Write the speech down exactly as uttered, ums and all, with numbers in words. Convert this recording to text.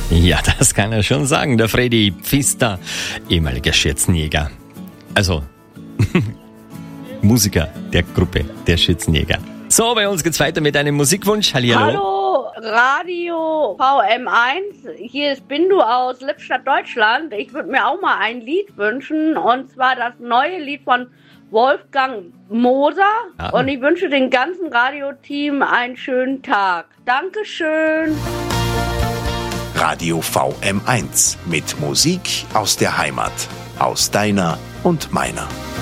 Ja, das kann er schon sagen, der Freddy Pfister, ehemaliger Schürzenjäger. Also, Musiker der Gruppe der Schürzenjäger. So, bei uns geht's weiter mit einem Musikwunsch. Hallihallo. Hallo, Radio V M eins. Hier ist Bindu aus Lippstadt, Deutschland. Ich würde mir auch mal ein Lied wünschen, und zwar das neue Lied von Wolfgang Moser. Ah. Und ich wünsche dem ganzen Radioteam einen schönen Tag. Dankeschön. Radio V M eins mit Musik aus der Heimat, aus deiner und meiner.